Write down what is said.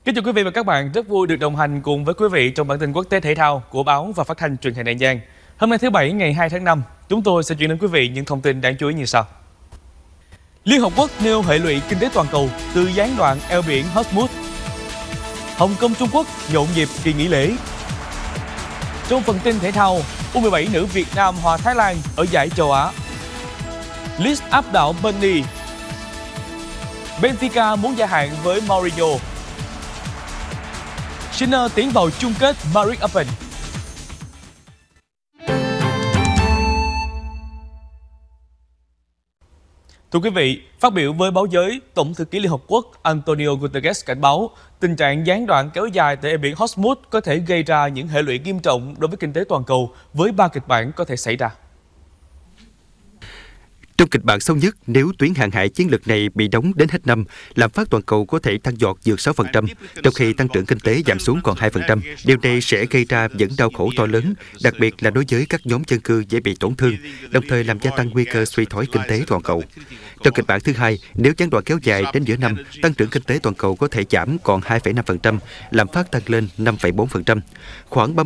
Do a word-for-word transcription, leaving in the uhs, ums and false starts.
Kính chào quý vị và các bạn, rất vui được đồng hành cùng với quý vị trong bản tin quốc tế thể thao của báo và phát thanh truyền hình An Giang. Hôm nay thứ Bảy ngày hai tháng năm, chúng tôi sẽ chuyển đến quý vị những thông tin đáng chú ý như sau. Liên Hợp Quốc nêu hệ lụy kinh tế toàn cầu từ gián đoạn eo biển Hormuz. Hồng Kông Trung Quốc nhộn nhịp kỳ nghỉ lễ. Trong phần tin thể thao, U mười bảy nữ Việt Nam hòa Thái Lan ở giải châu Á. Leeds áp đảo Burnley. Benfica muốn gia hạn với Mourinho. Sinner tiến vào chung kết Madrid Open. Thưa quý vị, phát biểu với báo giới, Tổng thư ký Liên Hợp Quốc Antonio Guterres cảnh báo tình trạng gián đoạn kéo dài tại eo biển Hormuz có thể gây ra những hệ lụy nghiêm trọng đối với kinh tế toàn cầu với ba kịch bản có thể xảy ra. Trong kịch bản xấu nhất, nếu tuyến hàng hải chiến lược này bị đóng đến hết năm, lạm phát toàn cầu có thể tăng giọt vượt sáu phần trăm, trong khi tăng trưởng kinh tế giảm xuống còn hai phần trăm. Điều này sẽ gây ra những đau khổ to lớn, đặc biệt là đối với các nhóm dân cư dễ bị tổn thương, đồng thời làm gia tăng nguy cơ suy thoái kinh tế toàn cầu. Trong kịch bản thứ hai, nếu gián đoạn kéo dài đến giữa năm, tăng trưởng kinh tế toàn cầu có thể giảm còn hai phẩy năm phần trăm, lạm phát tăng lên năm phẩy bốn phần trăm. Khoảng